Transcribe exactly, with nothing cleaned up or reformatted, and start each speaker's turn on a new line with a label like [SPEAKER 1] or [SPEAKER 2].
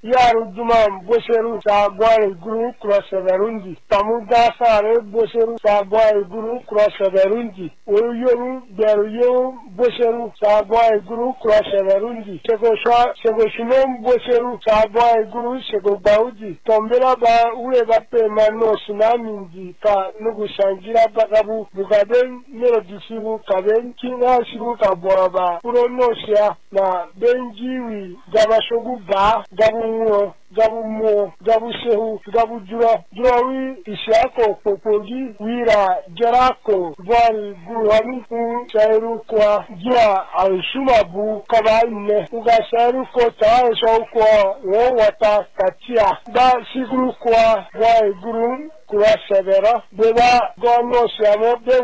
[SPEAKER 1] yaru duman boseru sa boy guru kroseverundi tamuga sare boseru sa boy guru kroseverundi oyoru beru boseru sa boy guru kroseverundi sego sha sego shimon boseru sa boy guru sego baudi tombera ba ure ba pe mano sunamingi ka nugu shangira bagabu bugaben mero disibu kaben kinga sibu ka boraba pronosia na benjiwi gabashogu ba gabu gabu mo gabu sehu gabu jura jurawi ishako popogi wira jarako bal guhani ku shairu kwa jia alshumabu kabaine uga shairu ko ta so ko wo wata katia da siguru kwa wa guru kwa severa beba gono siamo